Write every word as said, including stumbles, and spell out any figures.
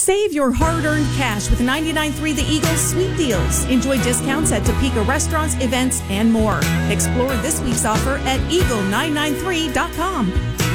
Save your hard-earned cash with ninety-nine point three The Eagle's Sweet Deals. Enjoy discounts at Topeka restaurants, events, and more. Explore this week's offer at eagle nine nine three dot com.